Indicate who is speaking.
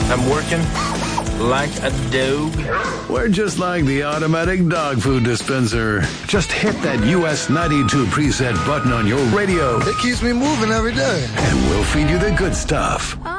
Speaker 1: I'm working like a dog.
Speaker 2: We're just like the automatic dog food dispenser. Just hit that US 92 preset button on your radio.
Speaker 3: It keeps me moving every day.
Speaker 2: And we'll feed you the good stuff.